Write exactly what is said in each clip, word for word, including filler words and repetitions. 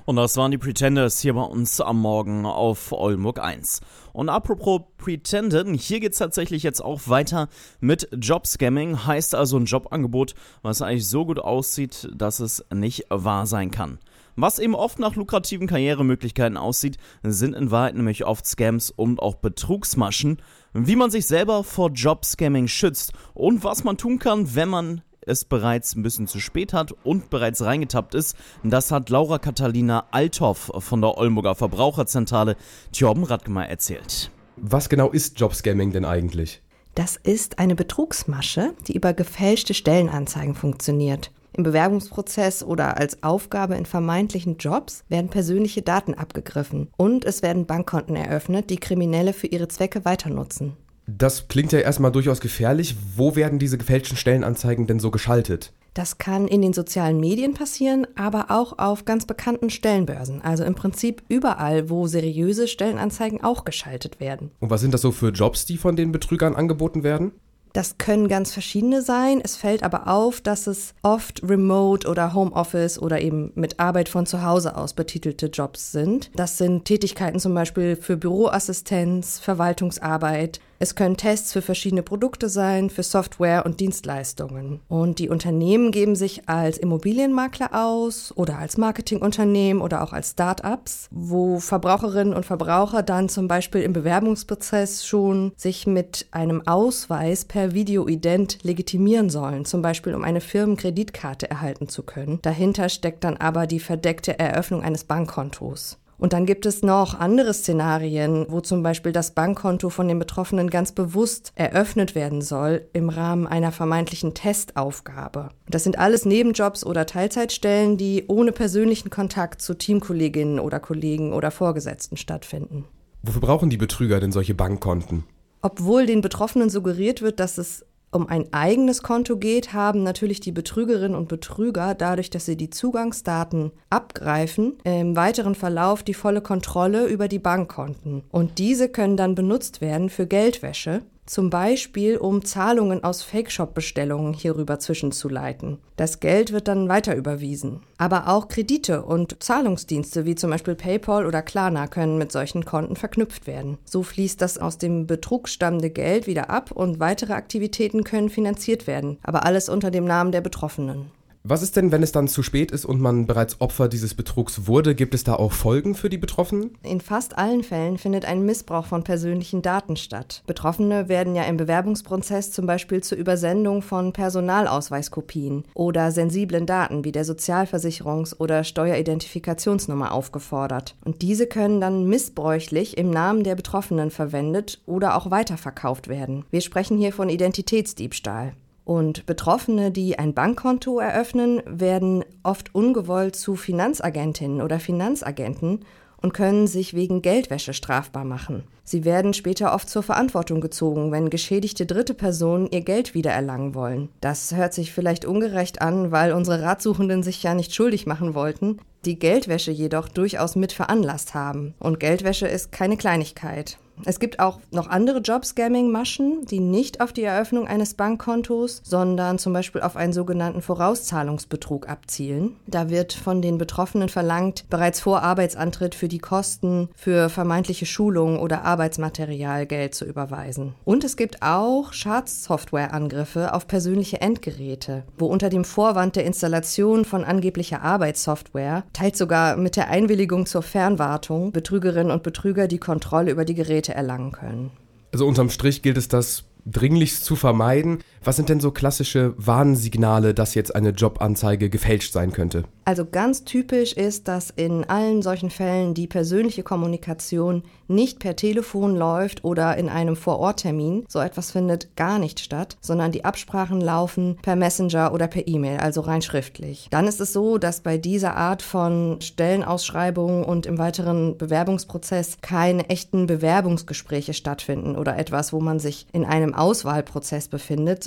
Und das waren die Pretenders hier bei uns am Morgen auf Oldenburg eins. Und apropos Pretenden, hier geht's tatsächlich jetzt auch weiter mit Jobscamming. Heißt also ein Jobangebot, was eigentlich so gut aussieht, dass es nicht wahr sein kann. Was eben oft nach lukrativen Karrieremöglichkeiten aussieht, sind in Wahrheit nämlich oft Scams und auch Betrugsmaschen. Wie man sich selber vor Jobscamming schützt und was man tun kann, wenn man es bereits ein bisschen zu spät hat und bereits reingetappt ist, das hat Laura Katharina Althoff von der Oldenburger Verbraucherzentrale Thorben Radgemar erzählt. Was genau ist Jobscamming denn eigentlich? Das ist eine Betrugsmasche, die über gefälschte Stellenanzeigen funktioniert. Im Bewerbungsprozess oder als Aufgabe in vermeintlichen Jobs werden persönliche Daten abgegriffen und es werden Bankkonten eröffnet, die Kriminelle für ihre Zwecke weiternutzen. Das klingt ja erstmal durchaus gefährlich. Wo werden diese gefälschten Stellenanzeigen denn so geschaltet? Das kann in den sozialen Medien passieren, aber auch auf ganz bekannten Stellenbörsen. Also im Prinzip überall, wo seriöse Stellenanzeigen auch geschaltet werden. Und was sind das so für Jobs, die von den Betrügern angeboten werden? Das können ganz verschiedene sein. Es fällt aber auf, dass es oft Remote oder Homeoffice oder eben mit Arbeit von zu Hause aus betitelte Jobs sind. Das sind Tätigkeiten zum Beispiel für Büroassistenz, Verwaltungsarbeit. Es können Tests für verschiedene Produkte sein, für Software und Dienstleistungen. Und die Unternehmen geben sich als Immobilienmakler aus oder als Marketingunternehmen oder auch als Start-ups, wo Verbraucherinnen und Verbraucher dann zum Beispiel im Bewerbungsprozess schon sich mit einem Ausweis per Videoident legitimieren sollen, zum Beispiel um eine Firmenkreditkarte erhalten zu können. Dahinter steckt dann aber die verdeckte Eröffnung eines Bankkontos. Und dann gibt es noch andere Szenarien, wo zum Beispiel das Bankkonto von den Betroffenen ganz bewusst eröffnet werden soll im Rahmen einer vermeintlichen Testaufgabe. Das sind alles Nebenjobs oder Teilzeitstellen, die ohne persönlichen Kontakt zu Teamkolleginnen oder Kollegen oder Vorgesetzten stattfinden. Wofür brauchen die Betrüger denn solche Bankkonten? Obwohl den Betroffenen suggeriert wird, dass es um ein eigenes Konto geht, haben natürlich die Betrügerinnen und Betrüger, dadurch, dass sie die Zugangsdaten abgreifen, im weiteren Verlauf die volle Kontrolle über die Bankkonten. Und diese können dann benutzt werden für Geldwäsche, zum Beispiel um Zahlungen aus Fake-Shop-Bestellungen hierüber zwischenzuleiten. Das Geld wird dann weiter überwiesen. Aber auch Kredite und Zahlungsdienste wie zum Beispiel PayPal oder Klarna können mit solchen Konten verknüpft werden. So fließt das aus dem Betrug stammende Geld wieder ab und weitere Aktivitäten können finanziert werden, aber alles unter dem Namen der Betroffenen. Was ist denn, wenn es dann zu spät ist und man bereits Opfer dieses Betrugs wurde? Gibt es da auch Folgen für die Betroffenen? In fast allen Fällen findet ein Missbrauch von persönlichen Daten statt. Betroffene werden ja im Bewerbungsprozess zum Beispiel zur Übersendung von Personalausweiskopien oder sensiblen Daten wie der Sozialversicherungs- oder Steueridentifikationsnummer aufgefordert. Und diese können dann missbräuchlich im Namen der Betroffenen verwendet oder auch weiterverkauft werden. Wir sprechen hier von Identitätsdiebstahl. Und Betroffene, die ein Bankkonto eröffnen, werden oft ungewollt zu Finanzagentinnen oder Finanzagenten und können sich wegen Geldwäsche strafbar machen. Sie werden später oft zur Verantwortung gezogen, wenn geschädigte dritte Personen ihr Geld wiedererlangen wollen. Das hört sich vielleicht ungerecht an, weil unsere Ratsuchenden sich ja nicht schuldig machen wollten, die Geldwäsche jedoch durchaus mit veranlasst haben. Und Geldwäsche ist keine Kleinigkeit. Es gibt auch noch andere Jobscamming-Maschen, die nicht auf die Eröffnung eines Bankkontos, sondern zum Beispiel auf einen sogenannten Vorauszahlungsbetrug abzielen. Da wird von den Betroffenen verlangt, bereits vor Arbeitsantritt für die Kosten für vermeintliche Schulungen oder Arbeitsmaterial Geld zu überweisen. Und es gibt auch Schadsoftware-Angriffe auf persönliche Endgeräte, wo unter dem Vorwand der Installation von angeblicher Arbeitssoftware, teils sogar mit der Einwilligung zur Fernwartung, Betrügerinnen und Betrüger die Kontrolle über die Geräte erlangen können. Also unterm Strich gilt es, das dringlichst zu vermeiden. Was sind denn so klassische Warnsignale, dass jetzt eine Jobanzeige gefälscht sein könnte? Also ganz typisch ist, dass in allen solchen Fällen die persönliche Kommunikation nicht per Telefon läuft oder in einem Vor-Ort-Termin. So etwas findet gar nicht statt, sondern die Absprachen laufen per Messenger oder per E-Mail, also rein schriftlich. Dann ist es so, dass bei dieser Art von Stellenausschreibungen und im weiteren Bewerbungsprozess keine echten Bewerbungsgespräche stattfinden oder etwas, wo man sich in einem Auswahlprozess befindet, sondern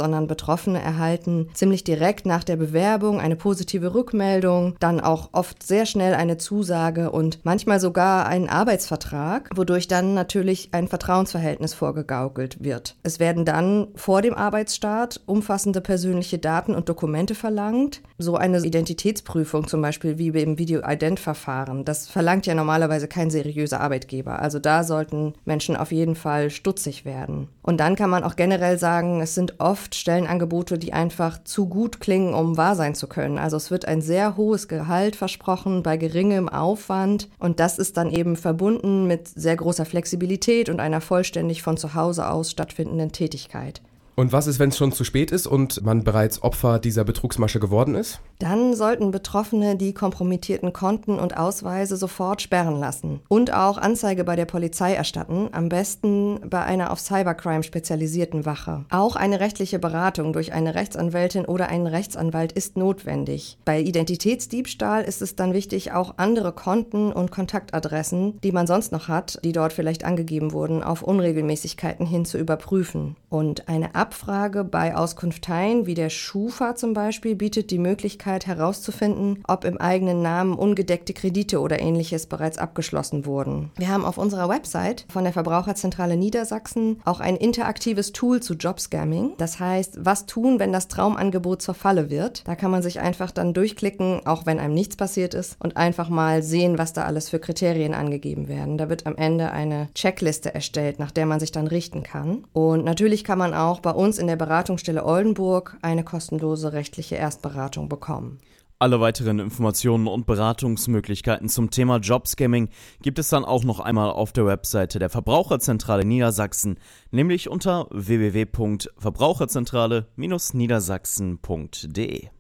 sondern Betroffene erhalten ziemlich direkt nach der Bewerbung eine positive Rückmeldung, dann auch oft sehr schnell eine Zusage und manchmal sogar einen Arbeitsvertrag, wodurch dann natürlich ein Vertrauensverhältnis vorgegaukelt wird. Es werden dann vor dem Arbeitsstart umfassende persönliche Daten und Dokumente verlangt. So eine Identitätsprüfung zum Beispiel wie im Video-Ident-Verfahren, das verlangt ja normalerweise kein seriöser Arbeitgeber. Also da sollten Menschen auf jeden Fall stutzig werden. Und dann kann man auch generell sagen, es sind oft Stellenangebote, die einfach zu gut klingen, um wahr sein zu können. Also es wird ein sehr hohes Gehalt versprochen bei geringem Aufwand und das ist dann eben verbunden mit sehr großer Flexibilität und einer vollständig von zu Hause aus stattfindenden Tätigkeit. Und was ist, wenn es schon zu spät ist und man bereits Opfer dieser Betrugsmasche geworden ist? Dann sollten Betroffene die kompromittierten Konten und Ausweise sofort sperren lassen und auch Anzeige bei der Polizei erstatten, am besten bei einer auf Cybercrime spezialisierten Wache. Auch eine rechtliche Beratung durch eine Rechtsanwältin oder einen Rechtsanwalt ist notwendig. Bei Identitätsdiebstahl ist es dann wichtig, auch andere Konten und Kontaktadressen, die man sonst noch hat, die dort vielleicht angegeben wurden, auf Unregelmäßigkeiten hin zu überprüfen. Und eine Abfrage bei Auskunfteien wie der Schufa zum Beispiel bietet die Möglichkeit herauszufinden, ob im eigenen Namen ungedeckte Kredite oder ähnliches bereits abgeschlossen wurden. Wir haben auf unserer Website von der Verbraucherzentrale Niedersachsen auch ein interaktives Tool zu Jobscamming. Das heißt, was tun, wenn das Traumangebot zur Falle wird? Da kann man sich einfach dann durchklicken, auch wenn einem nichts passiert ist, und einfach mal sehen, was da alles für Kriterien angegeben werden. Da wird am Ende eine Checkliste erstellt, nach der man sich dann richten kann. Und natürlich kann man auch bei uns in der Beratungsstelle Oldenburg eine kostenlose rechtliche Erstberatung bekommen. Alle weiteren Informationen und Beratungsmöglichkeiten zum Thema Jobscamming gibt es dann auch noch einmal auf der Webseite der Verbraucherzentrale Niedersachsen, nämlich unter w w w punkt verbraucherzentrale Bindestrich niedersachsen punkt d e.